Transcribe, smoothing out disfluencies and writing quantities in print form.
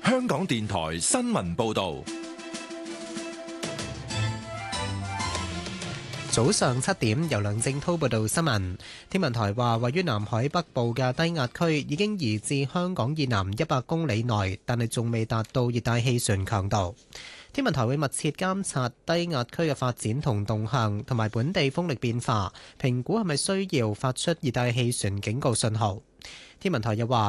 香港電台新聞報道。 早上7點，由梁正濤報道新聞。天文台話，位於南海北部嘅低壓區已經移至香港以南100公里內，但係仲未達到熱帶氣旋強度。天文台會密切監察低壓區嘅發展同動向，同埋本地風力變化，評估係咪需要發出熱帶氣旋警告信號。天文台又話，